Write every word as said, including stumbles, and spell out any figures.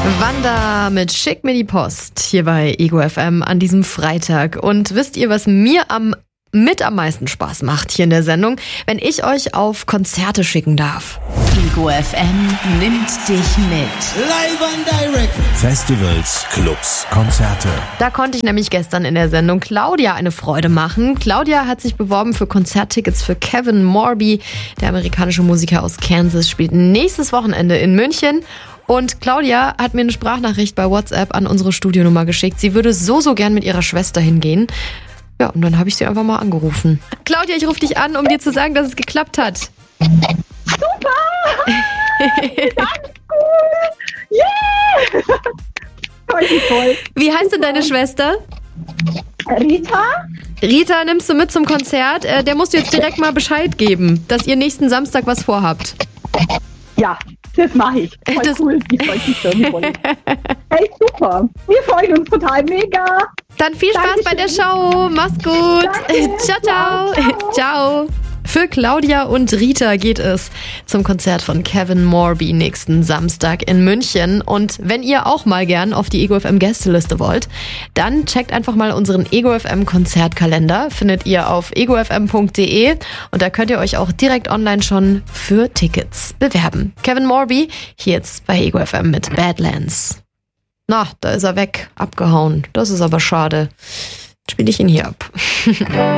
Wanda mit Schick mir die Post hier bei Ego F M an diesem Freitag. Und wisst ihr, was mir am mit am meisten Spaß macht hier in der Sendung? Wenn ich euch auf Konzerte schicken darf. Ego F M nimmt dich mit. Live and direct. Festivals, Clubs, Konzerte. Da konnte ich nämlich gestern in der Sendung Claudia eine Freude machen. Claudia hat sich beworben für Konzerttickets für Kevin Morby. Der amerikanische Musiker aus Kansas spielt nächstes Wochenende in München. Und Claudia hat mir eine Sprachnachricht bei WhatsApp an unsere Studionummer geschickt. Sie würde so, so gern mit ihrer Schwester hingehen. Ja, und dann habe ich sie einfach mal angerufen. Claudia, ich rufe dich an, um dir zu sagen, dass es geklappt hat. Super! Ganz cool! Yeah! Toll, toll. Wie heißt denn deine Schwester? Rita? Rita, nimmst du mit zum Konzert? Äh, der musst du jetzt direkt mal Bescheid geben, dass ihr nächsten Samstag was vorhabt. Ja, das mache ich. Voll Das- cool, die freut sich schon voll. Hey, super. Wir freuen uns total mega. Dann viel Spaß bei der Show. Mach's gut. Danke. Ciao, ciao. Ciao, Ciao. Für Claudia und Rita geht es zum Konzert von Kevin Morby nächsten Samstag in München. Und wenn ihr auch mal gern auf die Ego F M Gästeliste wollt, dann checkt einfach mal unseren Ego F M Konzertkalender. Findet ihr auf ego f m punkt d e und da könnt ihr euch auch direkt online schon für Tickets bewerben. Kevin Morby hier jetzt bei Ego F M mit Badlands. Na, da ist er weg, abgehauen. Das ist aber schade. Jetzt spiele ich ihn hier ab.